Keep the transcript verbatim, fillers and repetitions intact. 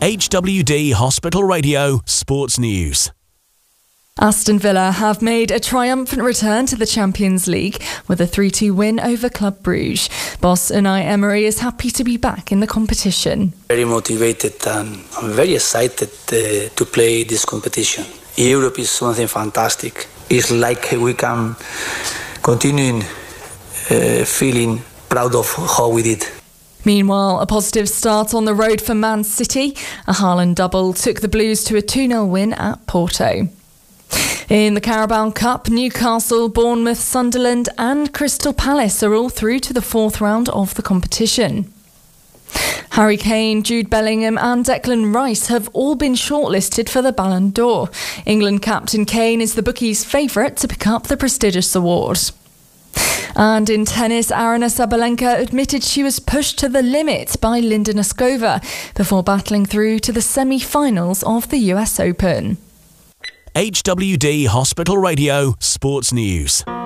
H W D Hospital Radio Sports News. Aston Villa have made a triumphant return to the Champions League with a three two win over Club Brugge. Boss Unai Emery is happy to be back in the competition. Very motivated and I'm very excited uh, to play this competition. Europe is something fantastic. It's like we can continue uh, feeling proud of how we did. Meanwhile, a positive start on the road for Man City. A Haaland double took the Blues to a two nil win at Porto. In the Carabao Cup, Newcastle, Bournemouth, Sunderland and Crystal Palace are all through to the fourth round of the competition. Harry Kane, Jude Bellingham and Declan Rice have all been shortlisted for the Ballon d'Or. England captain Kane is the bookies' favourite to pick up the prestigious award. And in tennis, Aryna Sabalenka admitted she was pushed to the limit by Linda Noskova before battling through to the semi-finals of the U S Open. H W D Hospital Radio Sports News.